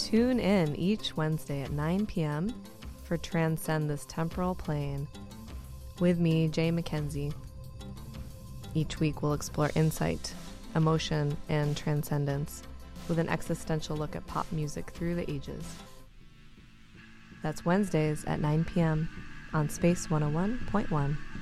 Tune in each Wednesday at 9 p.m. for Transcend This Temporal Plane with me, Jay McKenzie. Each week we'll explore insight, emotion, and transcendence with an existential look at pop music through the ages. That's Wednesdays at 9 p.m. on Space 101.1.